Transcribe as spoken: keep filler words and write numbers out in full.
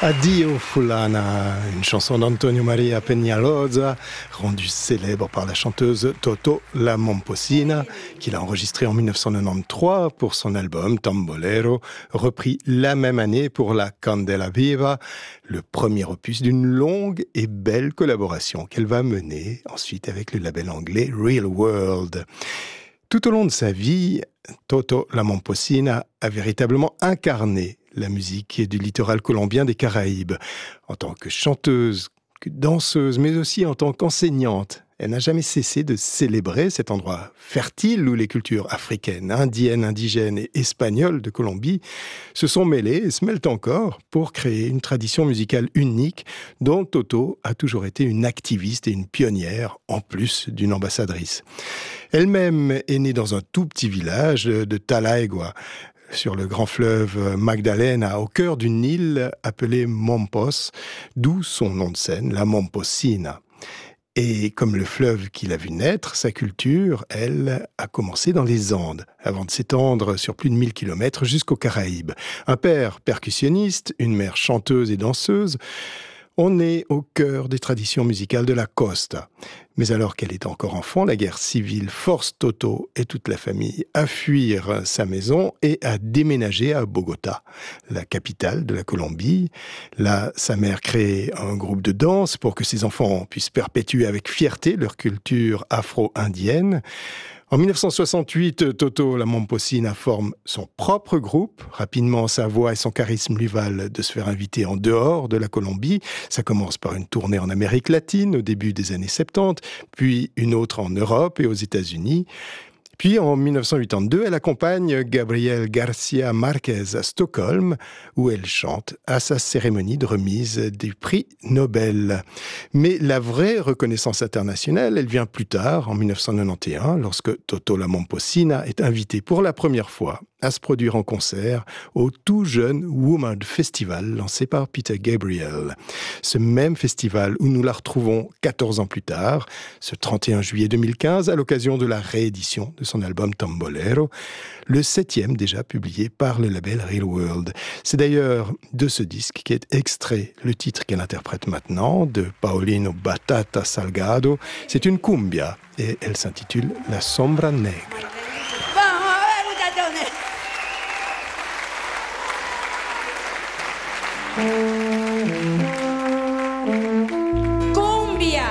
Addio Fulana, une chanson d'Antonio Maria Peñalosa, rendue célèbre par la chanteuse Toto La Momposina, qu'il a enregistrée en dix-neuf cent quatre-vingt-treize pour son album Tambolero, repris la même année pour la Candela Viva, le premier opus d'une longue et belle collaboration qu'elle va mener ensuite avec le label anglais Real World. Tout au long de sa vie, Toto La Momposina a véritablement incarné la musique du littoral colombien des Caraïbes. En tant que chanteuse, que danseuse, mais aussi en tant qu'enseignante, elle n'a jamais cessé de célébrer cet endroit fertile où les cultures africaines, indiennes, indigènes et espagnoles de Colombie se sont mêlées et se mêlent encore pour créer une tradition musicale unique dont Toto a toujours été une activiste et une pionnière, en plus d'une ambassadrice. Elle-même est née dans un tout petit village de Talaigua, sur le grand fleuve Magdalena, au cœur d'une île appelée Mompos, d'où son nom de scène, la Momposina. Et comme le fleuve qui l'a vu naître, sa culture, elle, a commencé dans les Andes, avant de s'étendre sur plus de mille kilomètres jusqu'aux Caraïbes. Un père percussionniste, une mère chanteuse et danseuse, on est au cœur des traditions musicales de la costa. Mais alors qu'elle est encore enfant, la guerre civile force Toto et toute la famille à fuir sa maison et à déménager à Bogota, la capitale de la Colombie. Là, sa mère crée un groupe de danse pour que ses enfants puissent perpétuer avec fierté leur culture afro-indienne. En dix-neuf cent soixante-huit, Toto La Momposina forme son propre groupe. Rapidement, sa voix et son charisme lui valent de se faire inviter en dehors de la Colombie. Ça commence par une tournée en Amérique latine au début des années soixante-dix, puis une autre en Europe et aux États-Unis. Puis en dix-neuf cent quatre-vingt-deux, elle accompagne Gabriel Garcia Marquez à Stockholm, où elle chante à sa cérémonie de remise du prix Nobel. Mais la vraie reconnaissance internationale, elle vient plus tard, en dix-neuf cent quatre-vingt-onze, lorsque Toto La Momposina est invitée pour la première fois à se produire en concert au tout jeune Woman Festival lancé par Peter Gabriel. Ce même festival où nous la retrouvons quatorze ans plus tard, ce trente et un juillet deux mille quinze, à l'occasion de la réédition de son album Tambolero, le septième déjà publié par le label Real World. C'est d'ailleurs de ce disque qu'est extrait le titre qu'elle interprète maintenant, de Paulino Batata Salgado. C'est une cumbia et elle s'intitule La Sombra Negra. Thank you.